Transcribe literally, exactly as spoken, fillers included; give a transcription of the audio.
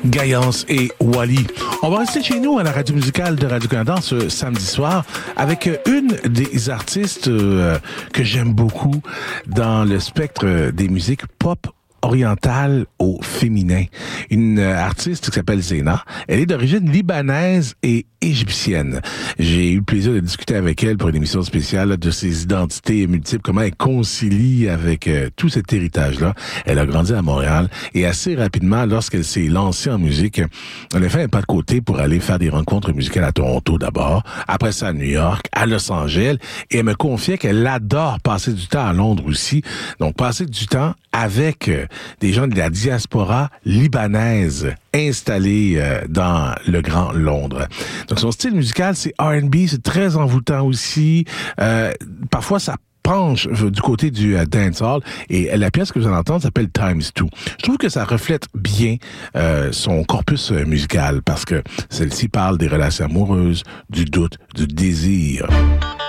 Gaillance et Wally. On va rester chez nous à la radio musicale de Radio-Canada ce samedi soir avec une des artistes euh, que j'aime beaucoup dans le spectre des musiques pop orientale au féminin. Une artiste qui s'appelle Zena. Elle est d'origine libanaise et égyptienne. J'ai eu le plaisir de discuter avec elle pour une émission spéciale de ses identités multiples, comment elle concilie avec euh, tout cet héritage-là. Elle a grandi à Montréal et assez rapidement, lorsqu'elle s'est lancée en musique, elle a fait un pas de côté pour aller faire des rencontres musicales à Toronto d'abord, après ça à New York, à Los Angeles, et elle me confiait qu'elle adore passer du temps à Londres aussi. Donc, passer du temps avec euh, des gens de la diaspora libanaise installés euh, dans le Grand Londres. Donc, son style musical, c'est R and B, c'est très envoûtant aussi. Euh, parfois, ça penche du côté du euh, dancehall, et la pièce que vous allez entendre s'appelle Times Two. Je trouve que ça reflète bien euh, son corpus euh, musical, parce que celle-ci parle des relations amoureuses, du doute, du désir.